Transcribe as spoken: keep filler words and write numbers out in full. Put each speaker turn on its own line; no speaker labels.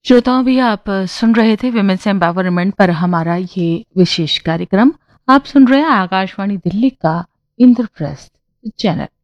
श्रोताओं भी आप सुन रहे थे विमेंस एम्पावरमेंट पर हमारा ये विशेष कार्यक्रम। आप सुन रहे हैं आकाशवाणी दिल्ली का इंद्रप्रस्थ चैनल।